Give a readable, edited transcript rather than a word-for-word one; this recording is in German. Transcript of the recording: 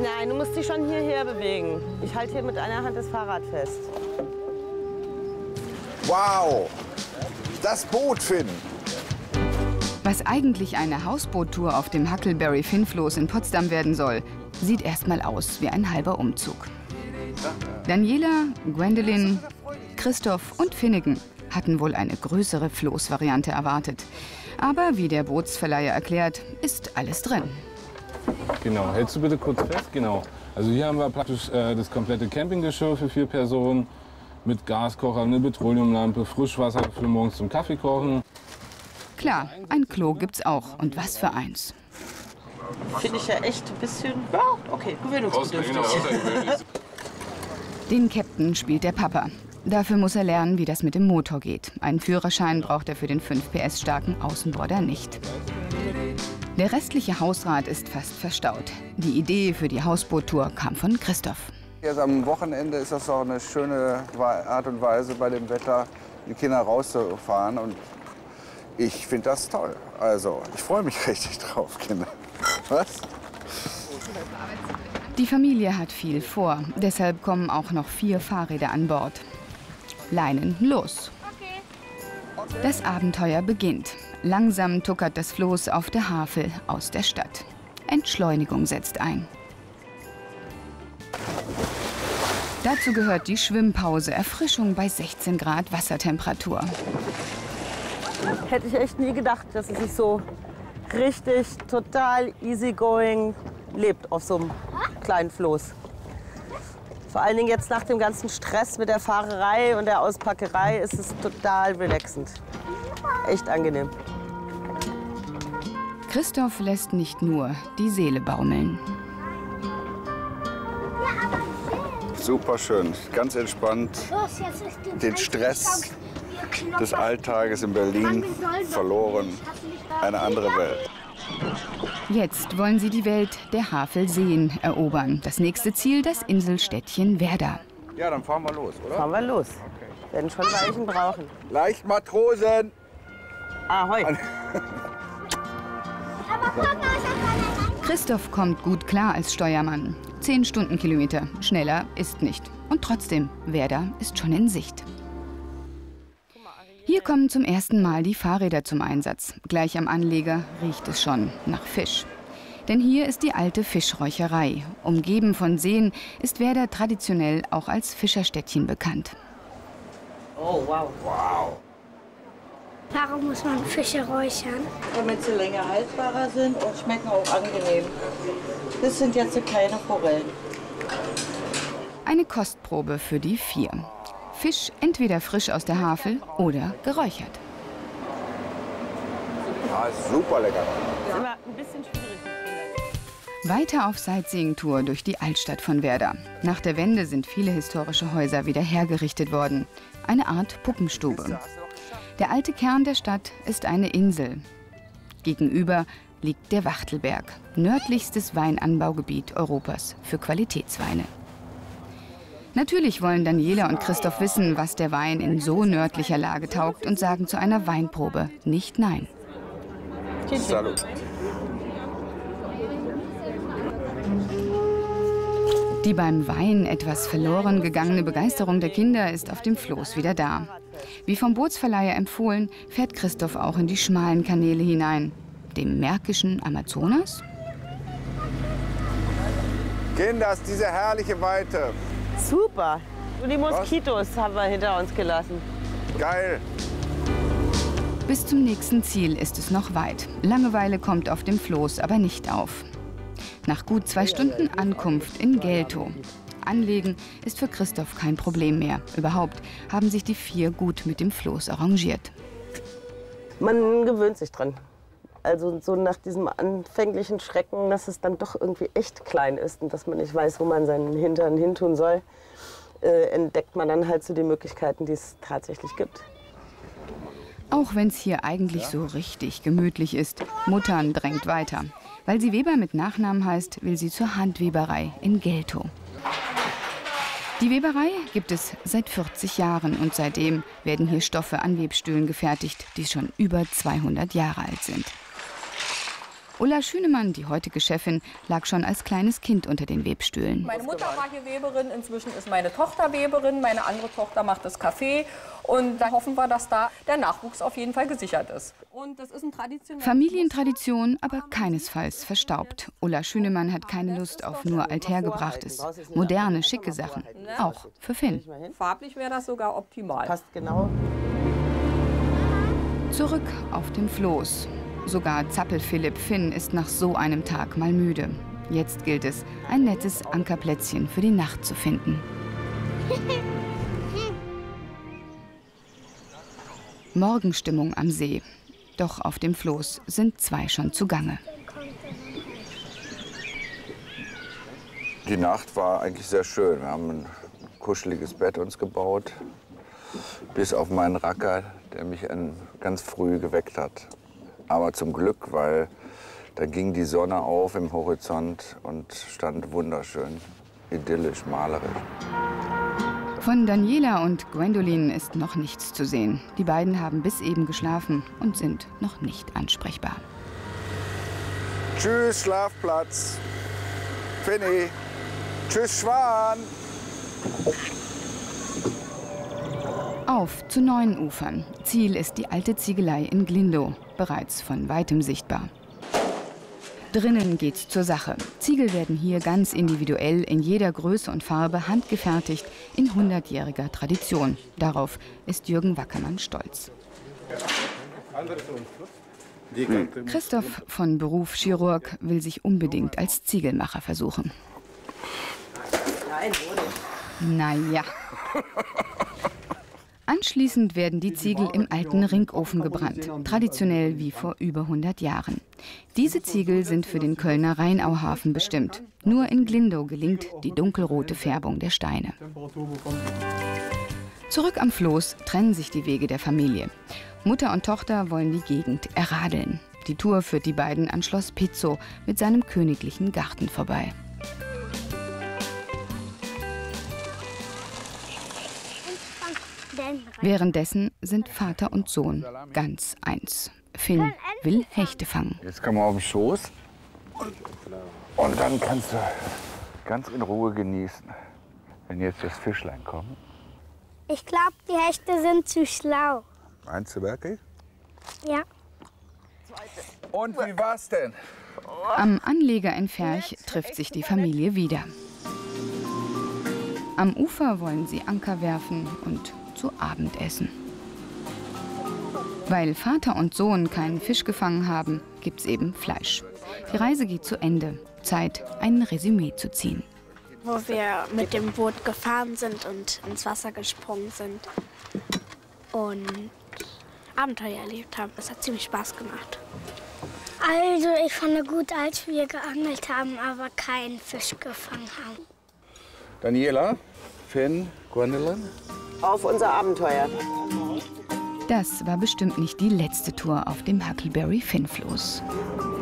Nein, du musst dich schon hierher bewegen. Ich halte hier mit einer Hand das Fahrrad fest. Wow, das Boot, Finn. Was eigentlich eine Hausboottour auf dem Huckleberry Finn-Floß in Potsdam werden soll, sieht erstmal aus wie ein halber Umzug. Daniela, Gwendolyn, Christoph und Finnegan hatten wohl eine größere Floßvariante erwartet. Aber wie der Bootsverleiher erklärt, ist alles drin. Genau, hältst du bitte kurz fest? Genau. Also hier haben wir praktisch das komplette Campinggeschirr für 4 Personen mit Gaskocher, eine Petroleumlampe, Frischwasser für morgens zum Kaffee kochen. Klar, ein Klo gibt's auch. Und was für eins. Finde ich ja echt ein bisschen, ja, okay, gewöhnungsbedürftig. Den Captain spielt der Papa. Dafür muss er lernen, wie das mit dem Motor geht. Einen Führerschein braucht er für den 5 PS starken Außenborder nicht. Der restliche Hausrat ist fast verstaut. Die Idee für die Hausboottour kam von Christoph. Jetzt am Wochenende ist das auch eine schöne Art und Weise, bei dem Wetter die Kinder rauszufahren. Und ich finde das toll. Also, ich freue mich richtig drauf, Kinder. Was? Die Familie hat viel vor. Deshalb kommen auch noch 4 Fahrräder an Bord. Leinen los. Das Abenteuer beginnt. Langsam tuckert das Floß auf der Havel aus der Stadt. Entschleunigung setzt ein. Dazu gehört die Schwimmpause, Erfrischung bei 16 Grad Wassertemperatur. Hätte ich echt nie gedacht, dass es sich so richtig total easygoing lebt auf so einem kleinen Floß. Vor allen Dingen jetzt nach dem ganzen Stress mit der Fahrerei und der Auspackerei ist es total relaxend. Echt angenehm. Christoph lässt nicht nur die Seele baumeln. Super schön, ganz entspannt. Den Stress des Alltages in Berlin verloren. Eine andere Welt. Jetzt wollen sie die Welt der Havelseen erobern. Das nächste Ziel, das Inselstädtchen Werder. Ja, dann fahren wir los, oder? Fahren wir los. Werden schon Weichen brauchen. Leicht Matrosen! Ahoi! Christoph kommt gut klar als Steuermann. 10 Stundenkilometer. Schneller ist nicht. Und trotzdem, Werder ist schon in Sicht. Hier kommen zum ersten Mal die Fahrräder zum Einsatz. Gleich am Anleger riecht es schon nach Fisch. Denn hier ist die alte Fischräucherei. Umgeben von Seen ist Werder traditionell auch als Fischerstädtchen bekannt. Oh, wow. Wow! Warum muss man Fische räuchern? Damit sie länger haltbarer sind und schmecken auch angenehm. Das sind jetzt so kleine Forellen. Eine Kostprobe für die 4. Fisch entweder frisch aus der Havel oder geräuchert. Ja, ist super lecker. Ist immer ein bisschen schwierig. Weiter auf Sightseeing-Tour durch die Altstadt von Werder. Nach der Wende sind viele historische Häuser wieder hergerichtet worden. Eine Art Puppenstube. Der alte Kern der Stadt ist eine Insel. Gegenüber liegt der Wachtelberg, nördlichstes Weinanbaugebiet Europas für Qualitätsweine. Natürlich wollen Daniela und Christoph wissen, was der Wein in so nördlicher Lage taugt und sagen zu einer Weinprobe nicht nein. Salut. Die beim Wein etwas verloren gegangene Begeisterung der Kinder ist auf dem Floß wieder da. Wie vom Bootsverleiher empfohlen, fährt Christoph auch in die schmalen Kanäle hinein. Dem märkischen Amazonas? Kinders, diese herrliche Weite. Super. Und die Moskitos haben wir hinter uns gelassen. Geil. Bis zum nächsten Ziel ist es noch weit. Langeweile kommt auf dem Floß aber nicht auf. Nach gut 2 Stunden Ankunft in Geltow. Anlegen ist für Christoph kein Problem mehr. Überhaupt haben sich die 4 gut mit dem Floß arrangiert. Man gewöhnt sich dran. Also so nach diesem anfänglichen Schrecken, dass es dann doch irgendwie echt klein ist und dass man nicht weiß, wo man seinen Hintern hintun soll, entdeckt man dann halt so die Möglichkeiten, die es tatsächlich gibt. Auch wenn es hier eigentlich so richtig gemütlich ist, Muttern drängt weiter. Weil sie Weber mit Nachnamen heißt, will sie zur Handweberei in Geltow. Die Weberei gibt es seit 40 Jahren und seitdem werden hier Stoffe an Webstühlen gefertigt, die schon über 200 Jahre alt sind. Ulla Schünemann, die heutige Chefin, lag schon als kleines Kind unter den Webstühlen. Meine Mutter war hier Weberin, inzwischen ist meine Tochter Weberin, meine andere Tochter macht das Café. Und da hoffen wir, dass da der Nachwuchs auf jeden Fall gesichert ist. Und das ist ein Familientradition, aber keinesfalls verstaubt. Ulla Schünemann hat keine Lust auf nur Althergebrachtes. Moderne, schicke Sachen. Auch für Finn. Farblich wäre das sogar optimal. Passt genau. Zurück auf dem Floß. Sogar Zappel-Philipp Finn ist nach so einem Tag mal müde. Jetzt gilt es, ein nettes Ankerplätzchen für die Nacht zu finden. Morgenstimmung am See. Doch auf dem Floß sind 2 schon zugange. Die Nacht war eigentlich sehr schön. Wir haben ein kuscheliges Bett uns gebaut, bis auf meinen Racker, der mich ganz früh geweckt hat. Aber zum Glück, weil da ging die Sonne auf im Horizont und stand wunderschön, idyllisch, malerisch. Von Daniela und Gwendolyn ist noch nichts zu sehen. Die beiden haben bis eben geschlafen und sind noch nicht ansprechbar. Tschüss, Schlafplatz. Finny. Tschüss, Schwan. Auf zu neuen Ufern. Ziel ist die alte Ziegelei in Glindow, bereits von weitem sichtbar. Drinnen geht's zur Sache. Ziegel werden hier ganz individuell in jeder Größe und Farbe handgefertigt in 100-jähriger Tradition. Darauf ist Jürgen Wackermann stolz. Christoph, von Beruf Chirurg, will sich unbedingt als Ziegelmacher versuchen. Naja. Anschließend werden die Ziegel im alten Ringofen gebrannt, traditionell wie vor über 100 Jahren. Diese Ziegel sind für den Kölner Rheinauhafen bestimmt. Nur in Glindow gelingt die dunkelrote Färbung der Steine. Zurück am Floß trennen sich die Wege der Familie. Mutter und Tochter wollen die Gegend erradeln. Die Tour führt die beiden an Schloss Pizzo mit seinem königlichen Garten vorbei. Währenddessen sind Vater und Sohn ganz eins. Finn will Hechte fangen. Jetzt kommen wir auf den Schoß und dann kannst du ganz in Ruhe genießen, wenn jetzt das Fischlein kommt. Ich glaube, die Hechte sind zu schlau. Meinst du wirklich? Ja. Und wie war's denn? Am Anleger in Ferch trifft sich die Familie wieder. Am Ufer wollen sie Anker werfen und zu Abend essen. Weil Vater und Sohn keinen Fisch gefangen haben, gibt's eben Fleisch. Die Reise geht zu Ende. Zeit, ein Resümee zu ziehen. Wo wir mit dem Boot gefahren sind und ins Wasser gesprungen sind und Abenteuer erlebt haben. Das hat ziemlich Spaß gemacht. Also ich fand gut, als wir geangelt haben, aber keinen Fisch gefangen haben. Daniela, Finn, Gwendolyn? Auf unser Abenteuer. Das war bestimmt nicht die letzte Tour auf dem Huckleberry Finn-Floß.